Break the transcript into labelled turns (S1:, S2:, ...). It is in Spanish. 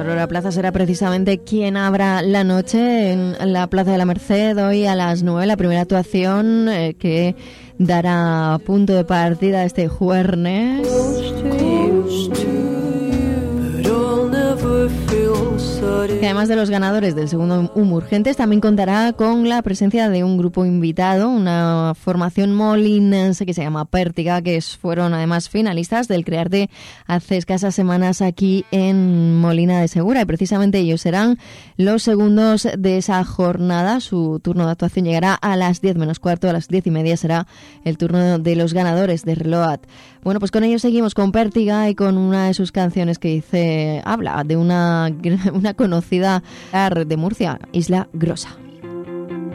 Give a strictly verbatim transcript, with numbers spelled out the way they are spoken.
S1: Aurora Plaza será precisamente quien abra la noche en la Plaza de la Merced hoy a las nueve, la primera actuación eh, que dará punto de partida este jueves. Que además de los ganadores del segundo Humo Urgentes, también contará con la presencia de un grupo invitado, una formación molinense que se llama Pértiga, que fueron además finalistas del Crearte hace escasas semanas aquí en Molina de Segura, y precisamente ellos serán los segundos de esa jornada. Su turno de actuación llegará a las diez menos cuarto, a las diez y media será el turno de los ganadores de Reload. Bueno, pues con ellos seguimos con Pértiga y con una de sus canciones que dice, habla de una, una conocida de Murcia, Isla Grosa.